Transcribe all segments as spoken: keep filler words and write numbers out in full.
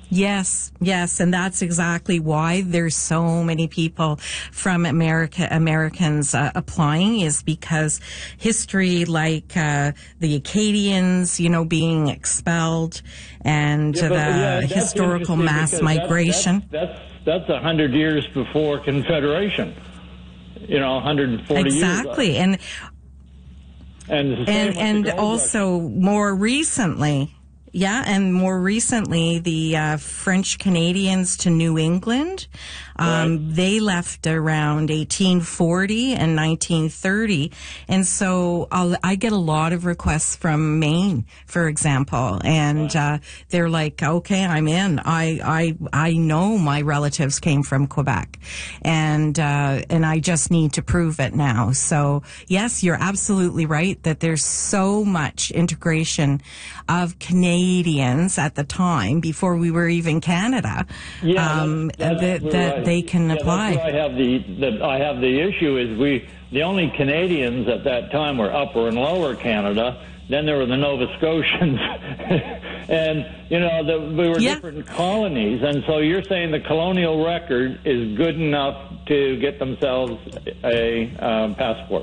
Yes, yes, and that's exactly why there's so many people from America, Americans uh, applying, is because history, like uh, the Acadians, you know, being expelled, and Yeah, but, the yeah, that's historical interesting mass because migration. That's that's that's a hundred years before Confederation. You know, one hundred forty exactly, years. and and and and also rush. more recently. Yeah, and more recently, the uh, French Canadians to New England, um, right. they left around eighteen forty and nineteen thirty. And so I'll, I get a lot of requests from Maine, for example, and uh, they're like, okay, I'm in. I, I, I know my relatives came from Quebec, and, uh, and I just need to prove it now. So yes, you're absolutely right that there's so much integration of Canadians Canadians at the time, before we were even Canada, yeah, um, that's, that's that, that right. they can yeah, apply. That's where I have the, the I have the issue is we the only Canadians at that time were Upper and Lower Canada. Then there were the Nova Scotians, and you know the, we were yeah. different colonies. And so you're saying the colonial record is good enough to get themselves a um, passport?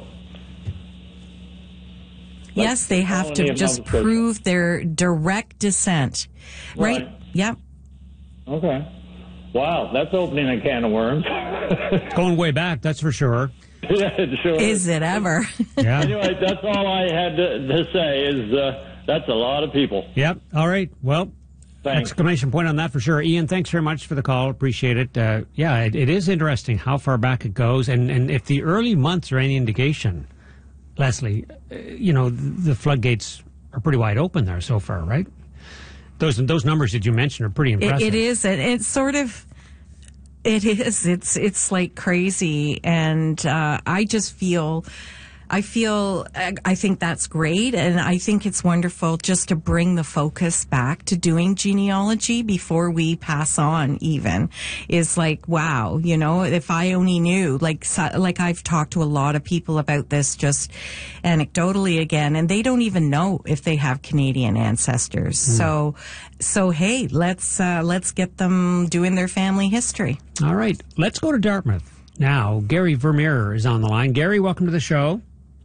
Like yes, they have to just prove their direct descent. Right? right. Yep. Okay. Wow, that's opening a can of worms. It's going way back, that's for sure. Yeah, sure. Is it ever? Yeah. Anyway, that's all I had to, to say is uh, that's a lot of people. Yep. All right. Well, thanks. Exclamation point on that for sure. Ian, thanks very much for the call. Appreciate it. Uh, yeah, it, it is interesting how far back it goes. And, and if the early months are any indication, Leslie, uh, you know, the floodgates are pretty wide open there so far, right? Those those numbers that you mentioned are pretty impressive. It, it is. And it's sort of, it is. It's it's like crazy. And uh, I just feel, I feel, I think that's great. And I think it's wonderful just to bring the focus back to doing genealogy before we pass on even. Is like, wow, you know, if I only knew, like, so, like I've talked to a lot of people about this just anecdotally again, and they don't even know if they have Canadian ancestors. Mm. So, so hey, let's, uh, let's get them doing their family history. All right. Let's go to Dartmouth now. Gary Vermeer is on the line. Gary, welcome to the show.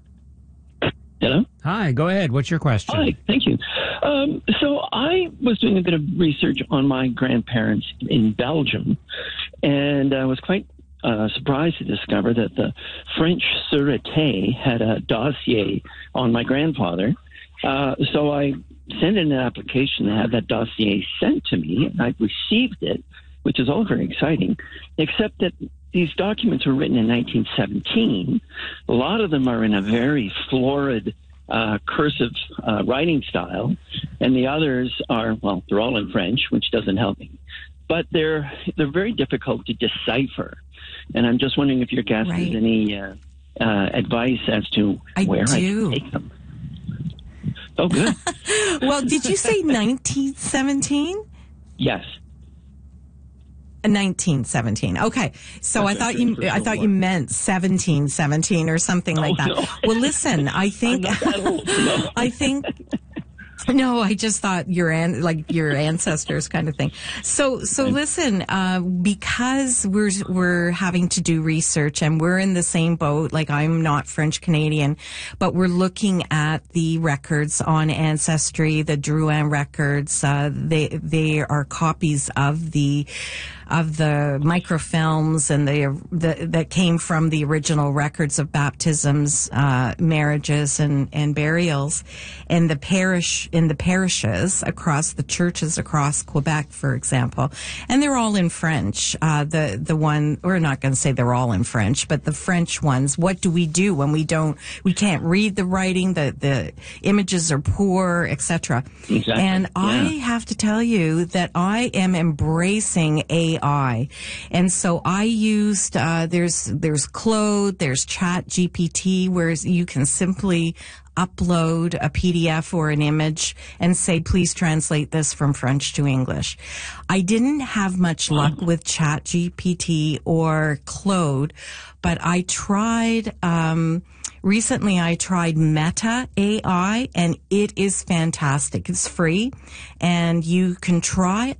Hello? Hi, go ahead. What's your question? Hi, thank you. Um, so I was doing a bit of research on my grandparents in Belgium, and I was quite uh, surprised to discover that the French Sûreté had a dossier on my grandfather. Uh, so I sent in an application to have that dossier sent to me, and I received it, which is all very exciting, except that these documents were written in nineteen seventeen. A lot of them are in a very florid uh, cursive uh, writing style, and the others are, well, they're all in French, which doesn't help me. But they're they're very difficult to decipher. And I'm just wondering if your guest right. has any uh, uh, advice as to I where do. I can take them. Oh, good. Well, did you say nineteen seventeen? Yes. nineteen seventeen. Okay, so I thought you I thought you meant seventeen seventeen or something like that. No. Well, listen, I think I'm not that old, no. I think no, I just thought your an, like your ancestors kind of thing. So so listen, uh, because we're we're having to do research and we're in the same boat. Like, I'm not French Canadian, but we're looking at the records on Ancestry, the Drouin records. Uh, they they are copies of the of the microfilms and the, the that came from the original records of baptisms, uh, marriages, and, and burials, and the parish in the parishes across the churches across Quebec, for example, and they're all in French. Uh, the the one we're not going to say they're all in French, but the French ones. What do we do when we don't? We can't read the writing. The the images are poor, et cetera. Exactly. And yeah. I have to tell you that I am embracing A I. And so I used, uh, there's, there's Claude, there's Chat G P T, where you can simply upload a P D F or an image and say, please translate this from French to English. I didn't have much luck with Chat G P T or Claude, but I tried, um, recently I tried Meta A I, and it is fantastic. It's free, and you can try